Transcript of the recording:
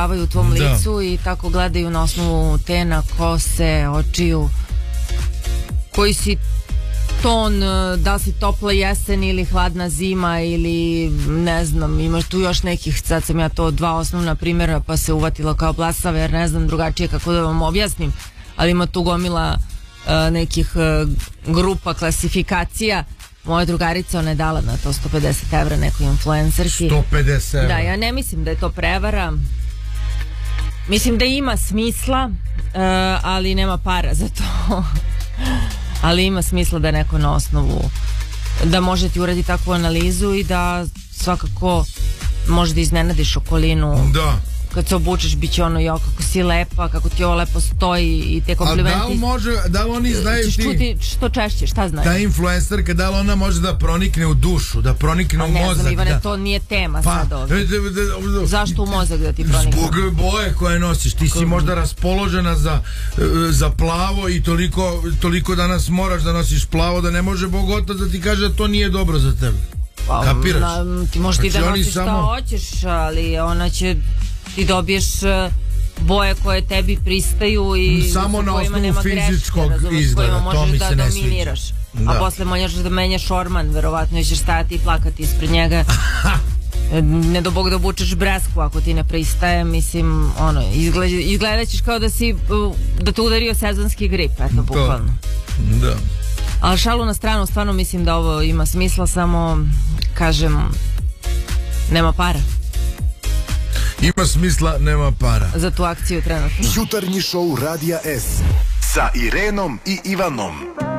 u tvom licu i tako gledaju na osnovu tena, kose, očiju, koji si ton, da li si topla jesen ili hladna zima ili ne znam, imaš tu još nekih, sad sam ja to dva osnovna primjera pa se uvatila kao blasave jer ne znam drugačije kako da vam objasnim, ali ima tu gomila nekih grupa, klasifikacija. Moja drugarica, ona je dala na to 150 evra nekoj influencerki. 150 evra? Da, ja ne mislim da je to prevara. Mislim da ima smisla, ali nema para za to. Ali ima smisla da neko na osnovu, da može ti uradi takvu analizu i da svakako može da iznenadiš okolinu. Da. Kad se obučeš bit će ono, jo, kako si lepa, kako ti ovo lepo stoji i te komplimenti. A da li može, da li oni znaju ti... Što češće, šta znaju? Ta influencerka, da li ona može da pronikne u dušu, da pronikne u mozak? Ne znam, Ivane, to nije tema sad ovdje. Zašto u mozak da ti pronikne? Zbog boje koje nosiš, ti si možda raspoložena za plavo i toliko danas moraš da nosiš plavo da ne može Bog otac da ti kaže da to nije dobro za tebe. Kapiraš? Ti možeš ti da nosiš šta hoćeš, ali ona će... Ti dobiješ boje koje tebi pristaju i samo na osnovu fizičkog izgleda, to mi se ne sviđa. A posle možeš da menjaš orman, verovatno ćeš stajati i plakati ispred njega. Ne do Bog da obučeš bresku ako ti ne pristaje, mislim, ono, izgledat ćeš kao da te udario sezonski grip, eto, bukvalno. Da. Ali šalu na stranu, stvarno mislim da ovo ima smisla, samo, kažem, nema para. Ima smisla, nema para. Za tu akciju trenutno. Jutarnji šou Radija S sa Irenom i Ivanom.